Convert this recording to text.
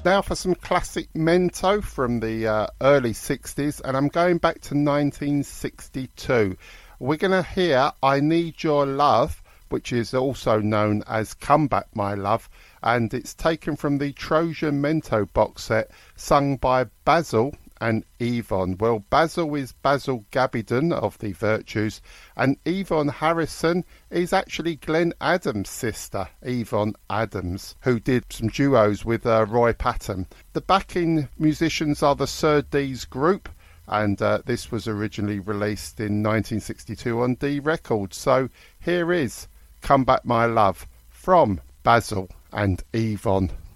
Now for some classic Mento from the early 60s, and I'm going back to 1962. We're going to hear I Need Your Love, which is also known as Come Back My Love, and it's taken from the Trojan Mento box set, sung by Basil and Yvonne. Well, Basil is Basil Gabidon of the Virtues, and Yvonne Harrison is actually Glenn Adams' sister, Yvonne Adams, who did some duos with Roy Patton. The backing musicians are the Sir D's Group, and this was originally released in 1962 on D Records. So here is Come Back My Love from Basil and Yvonne.